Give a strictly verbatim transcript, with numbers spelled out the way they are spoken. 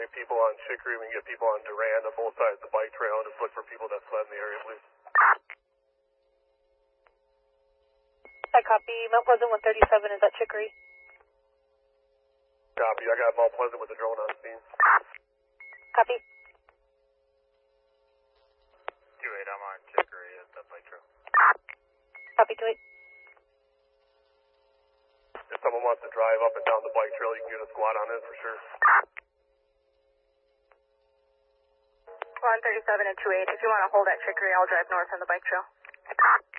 get people on Chicory, we can get people on Durand on both sides of the bike trail. Just look for people that fled in the area, please. I copy. Mount Pleasant one thirty-seven is at Chicory. Copy. I got Mount Pleasant with the drone on scene. Copy. two eight, I'm on Chicory at the bike trail. Copy two eight. If someone wants to drive up and down the bike trail, you can get a squad on it for sure. one thirty-seven and two eight. If you want to hold at Chicory, I'll drive north on the bike trail.